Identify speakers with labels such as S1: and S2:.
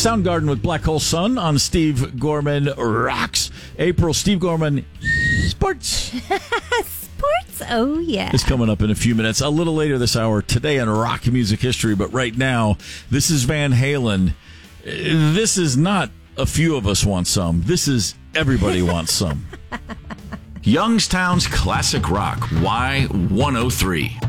S1: Soundgarden with Black Hole Sun on Steve Gorman Rocks. April, Steve Gorman Sports.
S2: Sports, oh yeah.
S1: Is coming up in a few minutes. A little later this hour, today in rock music history. But right now, this is Van Halen. This is not a few of us want some. This is everybody wants some.
S3: Youngstown's Classic Rock, Y103.